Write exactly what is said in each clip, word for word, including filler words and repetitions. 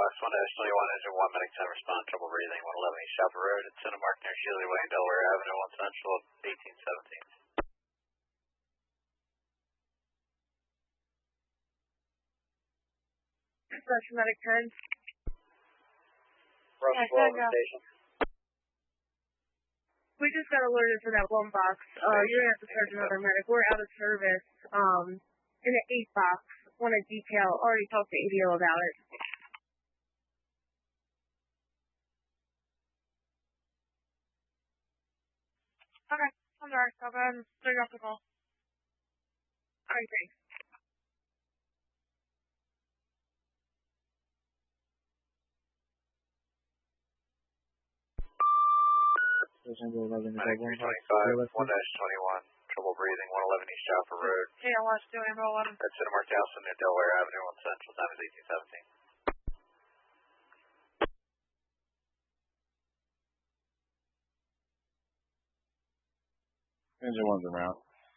West, one dash twenty-one, engine one, medic ten, respond, trouble breathing, one eleven East Chapel Road, at Center Mark near Shealy Way and Delaware Avenue, one Central, eighteen seventeen. Special medic ten. Rush twelve, station. We just got alerted for that one box. Uh, you're gonna have to charge another medic. We're out of service. Um, in the eight box. Want a detail. Already talked to A D O about it. Okay, I'm sorry. I'll go ahead and turn off the call. Alright, thanks. Medic three twenty-five, one dash twenty-one, trouble breathing, one eleven East Chapel Road. Hey, I watched doing Amber eleven. At Center Mark House near Delaware Avenue, one Central, time is eighteen seventeen. Engine one's around.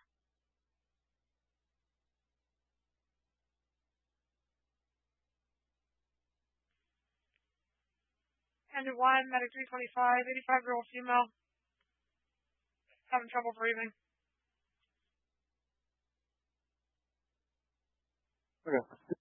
Engine one, medic three twenty-five, eighty-five year old female. Having trouble breathing. Okay.